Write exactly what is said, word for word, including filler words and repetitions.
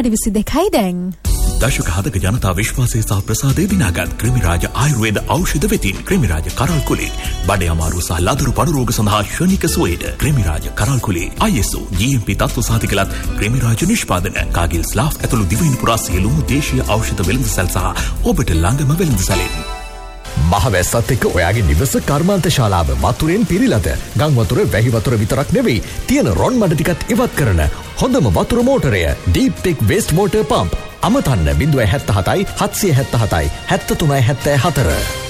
විනාඩි විසි දෙකයි දැන්. දශක හතක ජනතා විශ්වාසය සහ ප්‍රසාදය දිනාගත් ක්‍රිමිරාජ ආයුර්වේද ඖෂධ වෙතින් ක්‍රිමිරාජ කරල් කුලේ බඩේ අමාරු සහ ලදරු පඩු රෝග සඳහා ශනික සුවයට ක්‍රිමිරාජ කරල් කුලේ I S O G M P තත්ත්ව සහතිකලත් ක්‍රිමිරාජ නිෂ්පාදන කාගිල් ස්ලාෆ් ඇතුළු දිවයින පුරා සියලුම දේශීය ඖෂධ වෙළඳසැල් සහ ඔබට ළඟම වෙළඳසැලෙන්. මහවැස්සත් එක්ක ඔයාගේ නිවස කර්මාන්ත ශාලාව වතුරෙන් පිරීලාද? ගම් වතුර වැහි වතුර විතරක් නෙවෙයි තියෙන රොන් මඩ ටිකත් ඉවත් කරන හොඳම වතුර මෝටරය Deep Tech Waste Water Pump. අමතන්න බිංදුව හැත්තෑ හතයි හත්සිය හැත්තෑ හතයි හැත්තෑ තුනයි හැත්තෑ හතර.